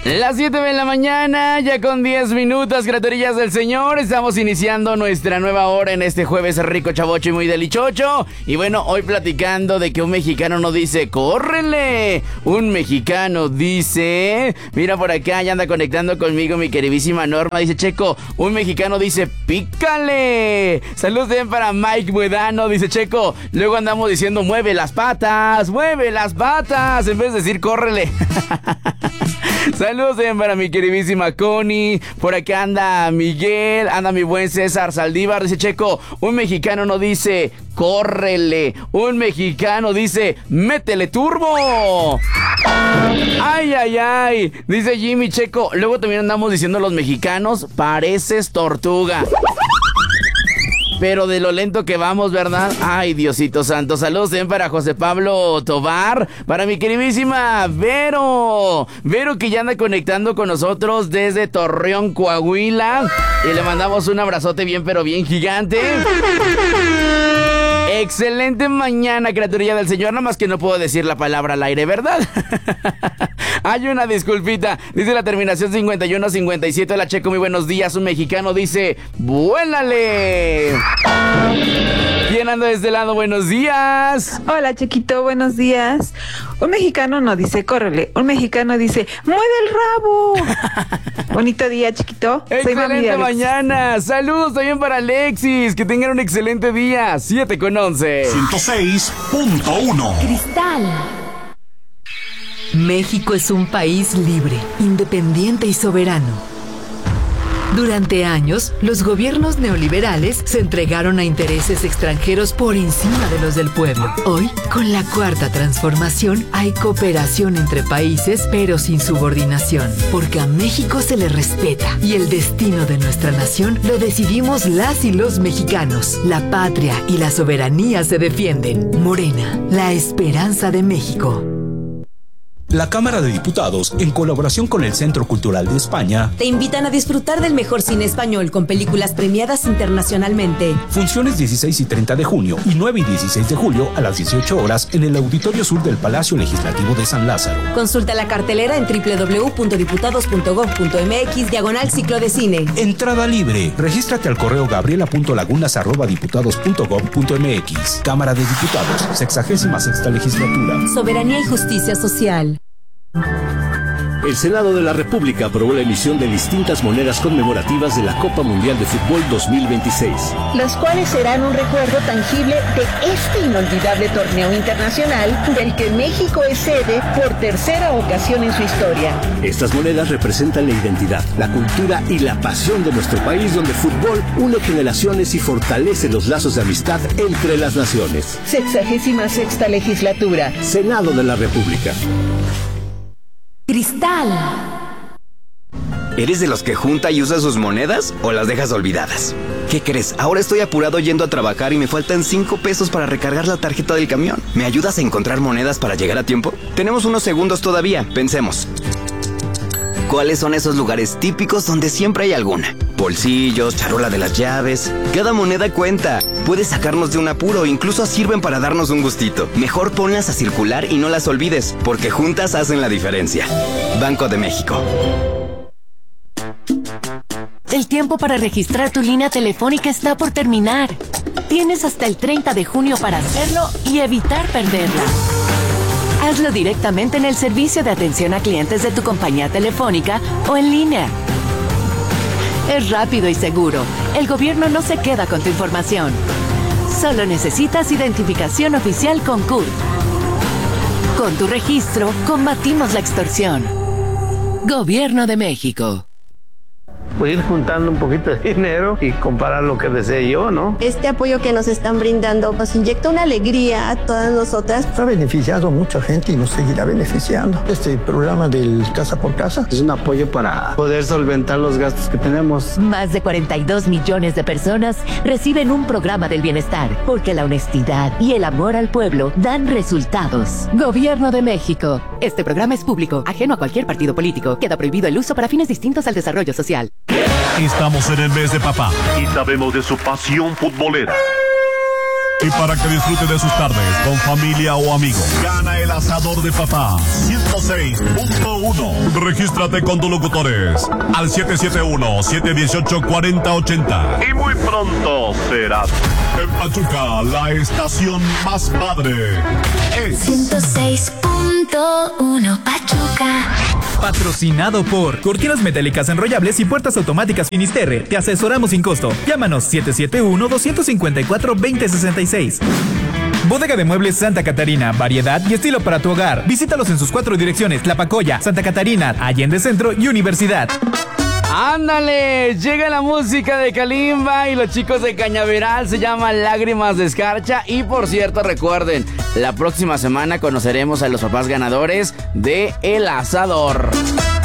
Las 7 de la mañana, ya con 10 minutos, criaturillas del Señor. Estamos iniciando nuestra nueva hora en este jueves rico, chavocho y muy delichocho. Y bueno, hoy platicando de que un mexicano no dice ¡córrele! Un mexicano dice... Mira, por acá ya anda conectando conmigo mi queridísima Norma. Dice, Checo, un mexicano dice ¡pícale! Saludos bien para Mike Buedano. Dice, Checo, luego andamos diciendo ¡mueve las patas! ¡Mueve las patas! En vez de decir ¡córrele! Saludos para mi queridísima Connie. Por acá anda Miguel, anda mi buen César Saldívar. Dice, Checo, un mexicano no dice córrele, un mexicano dice métele turbo. Ay, ay, ay. Dice Jimmy, Checo, luego también andamos diciendo los mexicanos, pareces tortuga. Pero de lo lento que vamos, ¿verdad? Ay, Diosito santo. Saludos para José Pablo Tobar. Para mi queridísima Vero. Vero, que ya anda conectando con nosotros desde Torreón, Coahuila. Y le mandamos un abrazote bien, pero bien gigante. Excelente mañana, criaturilla del Señor. Nada más que no puedo decir la palabra al aire, ¿verdad? Hay una disculpita. Dice la terminación 5157. Hola, Checo, muy buenos días. Un mexicano dice, ¡vuélale! ¿Quién anda de este lado? Buenos días. Hola, Chequito, buenos días. Un mexicano no dice córrele, un mexicano dice mueve el rabo. Bonito día, Chiquito. Excelente mañana. Saludos también para Alexis. Que tengan un excelente día. 7:11. 106.1. Cristal. México es un país libre, independiente y soberano. Durante años, los gobiernos neoliberales se entregaron a intereses extranjeros por encima de los del pueblo. Hoy, con la cuarta transformación, hay cooperación entre países, pero sin subordinación, porque a México se le respeta y el destino de nuestra nación lo decidimos las y los mexicanos. La patria y la soberanía se defienden. Morena, la esperanza de México. La Cámara de Diputados, en colaboración con el Centro Cultural de España, te invitan a disfrutar del mejor cine español con películas premiadas internacionalmente. Funciones 16 y 30 de junio y 9 y 16 de julio a las 18 horas en el Auditorio Sur del Palacio Legislativo de San Lázaro. Consulta la cartelera en www.diputados.gov.mx/ciclo de cine. Entrada libre. Regístrate al correo gabriela.lagunas@diputados.gov.mx. Cámara de Diputados, 66ª Legislatura. Soberanía y justicia social. El Senado de la República aprobó la emisión de distintas monedas conmemorativas de la Copa Mundial de Fútbol 2026. Las cuales serán un recuerdo tangible de este inolvidable torneo internacional del que México es sede por tercera ocasión en su historia. Estas monedas representan la identidad, la cultura y la pasión de nuestro país, donde el fútbol une generaciones y fortalece los lazos de amistad entre las naciones. 66ª Legislatura. Senado de la República. Cristal. ¿Eres de los que junta y usa sus monedas o las dejas olvidadas? ¿Qué crees? Ahora estoy apurado yendo a trabajar y me faltan 5 pesos para recargar la tarjeta del camión. ¿Me ayudas a encontrar monedas para llegar a tiempo? Tenemos unos segundos todavía. Pensemos. ¿Cuáles son esos lugares típicos donde siempre hay alguna? Bolsillos, charola de las llaves. Cada moneda cuenta. Puede sacarnos de un apuro, incluso sirven para darnos un gustito. Mejor ponlas a circular y no las olvides, porque juntas hacen la diferencia. Banco de México. El tiempo para registrar tu línea telefónica está por terminar. Tienes hasta el 30 de junio para hacerlo y evitar perderla. Hazlo directamente en el servicio de atención a clientes de tu compañía telefónica o en línea. Es rápido y seguro. El gobierno no se queda con tu información. Solo necesitas identificación oficial con CURP. Con tu registro, combatimos la extorsión. Gobierno de México. Pues ir juntando un poquito de dinero y comparar lo que desee yo, ¿no? Este apoyo que nos están brindando nos inyecta una alegría a todas nosotras. Ha beneficiado a mucha gente y nos seguirá beneficiando. Este programa del Casa por Casa es un apoyo para poder solventar los gastos que tenemos. Más de 42 millones de personas reciben un programa del bienestar, porque la honestidad y el amor al pueblo dan resultados. Gobierno de México. Este programa es público, ajeno a cualquier partido político. Queda prohibido el uso para fines distintos al desarrollo social. Estamos en el mes de papá y sabemos de su pasión futbolera. Y para que disfrute de sus tardes con familia o amigos, gana el asador de papá 106.1. Regístrate con tus locutores al 771-718-4080. Y muy pronto serás en Pachuca, la estación más padre. Es 106.1 Pachuca. Patrocinado por Cortinas Metálicas Enrollables y Puertas Automáticas Finisterre. Te asesoramos sin costo. Llámanos 771-254-2066. Bodega de Muebles Santa Catarina, variedad y estilo para tu hogar. Visítalos en sus 4 direcciones: Tlapacoya, Santa Catarina, Allende Centro y Universidad. ¡Ándale! Llega la música de Kalimba y los chicos de Cañaveral, se llama Lágrimas de Escarcha. Y por cierto, recuerden, la próxima semana conoceremos a los papás ganadores de El Asador.